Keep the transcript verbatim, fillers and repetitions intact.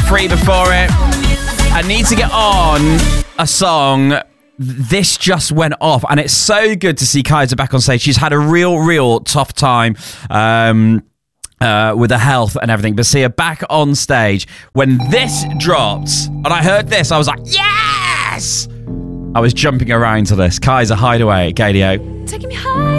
free before it. I need to get on a song. This just went off, and it's so good to see Kaiser back on stage. She's had a real, real tough time um, uh, with her health and everything, but see her back on stage. When this dropped, and I heard this, I was like, yes! I was jumping around to this. Kaiser Hideaway, Gadio. Taking me high.